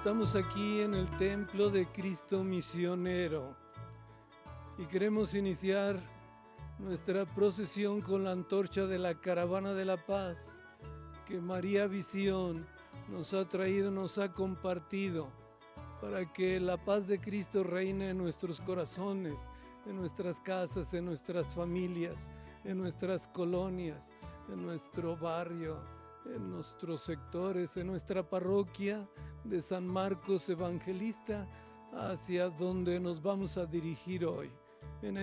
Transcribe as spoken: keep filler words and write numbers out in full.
Estamos aquí en el Templo de Cristo Misionero y queremos iniciar nuestra procesión con la antorcha de la Caravana de la Paz que María Visión nos ha traído, nos ha compartido para que la paz de Cristo reine en nuestros corazones, en nuestras casas, en nuestras familias, en nuestras colonias, en nuestro barrio, en nuestros sectores, en nuestra parroquia de San Marcos Evangelista, hacia donde nos vamos a dirigir hoy. En